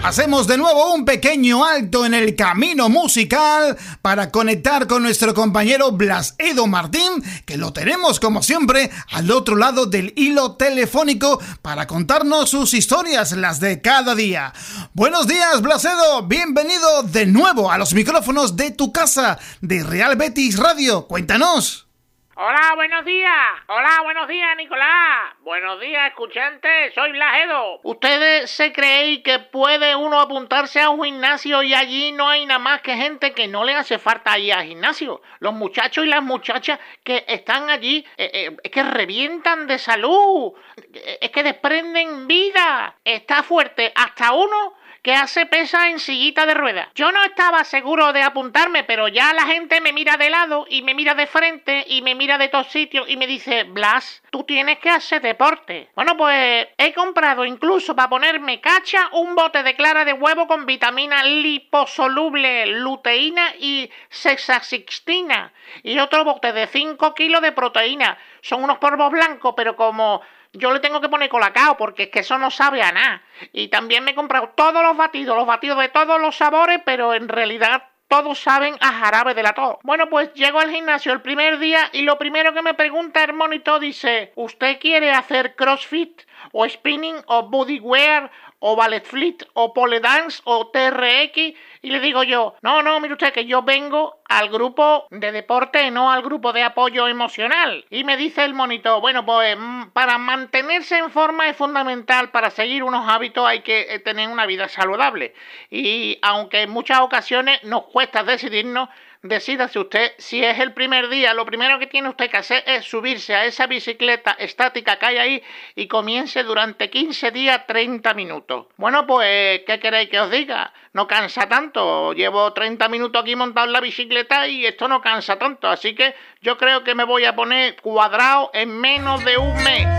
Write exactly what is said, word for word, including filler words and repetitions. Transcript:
hacemos de nuevo un pequeño alto en el camino musical para conectar con nuestro compañero Blas Edo Martín, que lo tenemos como siempre al otro lado del hilo telefónico para contarnos sus historias, las de cada día. Buenos días, Blas Edo, bienvenido de nuevo a los micrófonos de tu casa, de Real Betis Radio. Cuéntanos. Hola, buenos días. Hola, buenos días, Nicolás. Buenos días, escuchantes. Soy Blas Edo. ¿Ustedes se creen que puede uno apuntarse a un gimnasio y allí no hay nada más que gente que no le hace falta ir al gimnasio? Los muchachos y las muchachas que están allí eh, eh, es que revientan de salud. Es que desprenden vida. Está fuerte hasta uno que hace pesa en sillita de ruedas. Yo no estaba seguro de apuntarme, pero ya la gente me mira de lado y me mira de frente y me mira de todos sitios y me dice: Blas, tú tienes que hacer deporte. Bueno, pues he comprado incluso para ponerme cacha un bote de clara de huevo con vitamina liposoluble, luteína y sexaxistina y otro bote de cinco kilos de proteína. Son unos polvos blancos, pero como yo le tengo que poner colacao porque es que eso no sabe a nada. Y también me he comprado todos los batidos, los batidos de todos los sabores, pero en realidad todos saben a jarabe de la tos. Bueno, pues llego al gimnasio el primer día y lo primero que me pregunta el monitor dice: ¿usted quiere hacer crossfit o spinning o bodywear o ballet fleet o pole dance o T R X? Y le digo yo: no, no, mire usted que yo vengo al grupo de deporte, no al grupo de apoyo emocional. Y me dice el monitor: bueno, pues para mantenerse en forma es fundamental, para seguir unos hábitos hay que tener una vida saludable. Y aunque en muchas ocasiones nos cuesta decidirnos, decídase usted. Si es el primer día, lo primero que tiene usted que hacer es subirse a esa bicicleta estática que hay ahí y comience durante quince días, treinta minutos. Bueno, pues, ¿qué queréis que os diga? No cansa tanto. Llevo treinta minutos aquí montado en la bicicleta y esto no cansa tanto. Así que yo creo que me voy a poner cuadrado en menos de un mes.